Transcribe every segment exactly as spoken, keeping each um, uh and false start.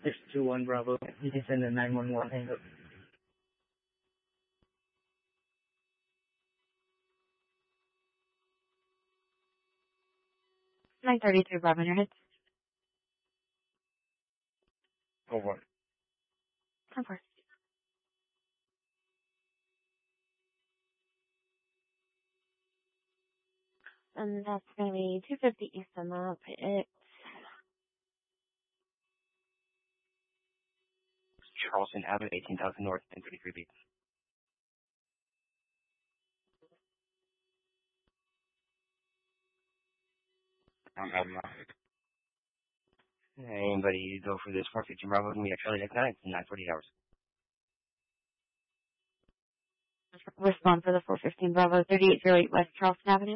six two one Bravo. You can send a nine one one hang up. nine thirty-three Bravo in your head. Over. ten four. And that's going to be two fifty Eastern up. It's Charleston Avenue, eighteen thousand North, and thirty-three B. I'm having that. Anybody go for this four fifteen Bravo? We have Charlie Deck nine, nine forty hours. respond for the four fifteen Bravo, thirty-eight oh eight West Charleston Avenue.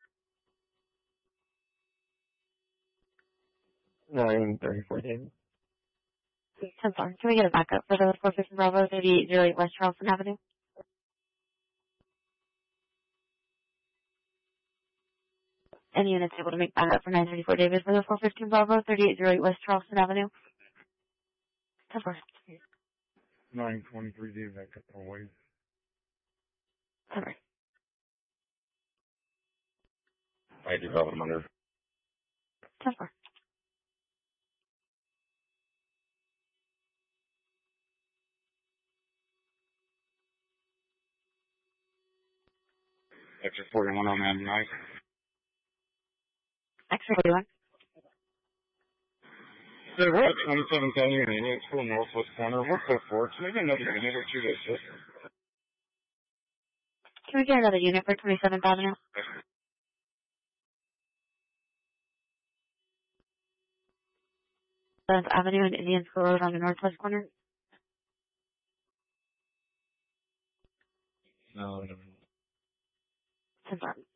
nine thirty-four David. ten four. Can we get a backup for the four fifteen Bravo, thirty-eight oh eight West Charleston Avenue? Any units able to make backup for nine thirty-four David for the four fifteen Bravo, thirty-eight oh eight West Charleston Avenue? ten four. nine twenty-three David, I got the way. ten four. I do have them under. ten four. Extra forty-one on that night. Extra forty-one. Hey, what? twenty-seven ten Union, full northwest corner. We're close for it. Maybe another unit or two that's just. Can we get another unit for twenty-seventh Avenue? seventh Avenue and Indian School Road on the northwest corner? No, no. ten four.